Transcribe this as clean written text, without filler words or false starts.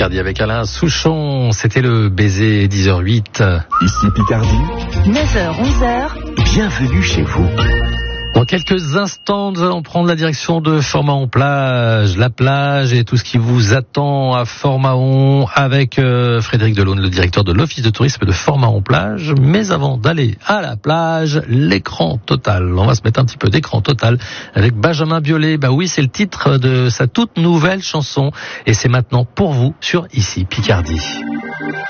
Picardie avec Alain Souchon. C'était le baiser 10h08. Ici Picardie. 9h, 11h. Bienvenue chez vous. Dans quelques instants, nous allons prendre la direction de Fort-Mahon-Plage. La plage et tout ce qui vous attend à Fort-Mahon avec Frédéric Delaune, le directeur de l'Office de tourisme de Fort-Mahon-Plage. Mais avant d'aller à la plage, l'écran total. On va se mettre un petit peu d'écran total avec Benjamin Biolay. Bah oui, c'est le titre de sa toute nouvelle chanson. Et c'est maintenant pour vous sur Ici Picardie.